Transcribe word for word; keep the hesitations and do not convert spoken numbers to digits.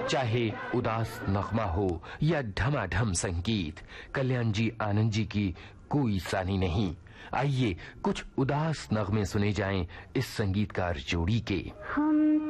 चाहे उदास नगमा हो या ढमाढम संगीत, कल्याण जी आनंद जी की कोई सानी नहीं। आइए कुछ उदास नगमे सुने जाएं इस संगीतकार जोड़ी के। हम